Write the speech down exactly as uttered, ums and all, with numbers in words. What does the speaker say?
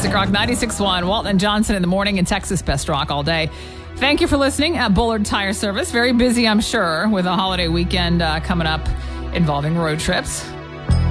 Classic Rock ninety-six point one. Walton and Johnson in the morning and Texas Best Rock all day. Thank you for listening at Bullard Tire Service. Very busy, I'm sure, with a holiday weekend uh, coming up involving road trips.